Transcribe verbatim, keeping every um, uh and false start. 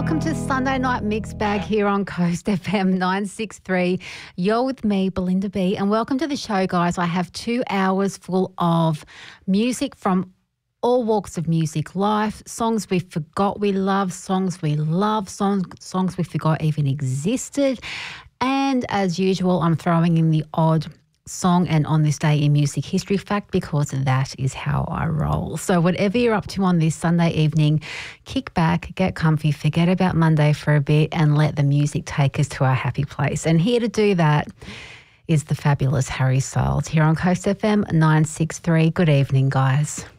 welcome to Sunday Night Mix Bag here on Coast F M nine sixty-three. You're with me, Belinda B, and welcome to the show, guys. I have two hours full of music from all walks of music life, songs we forgot we love, songs we love, songs, songs we forgot even existed. And as usual, I'm throwing in the odd song and on this day in music history fact because that is how I roll. So whatever you're up to on this Sunday evening, kick back, get comfy, forget about Monday for a bit and let the music take us to our happy place. And here to do that is the fabulous Harry Styles here on Coast F M nine sixty-three. Good evening, guys.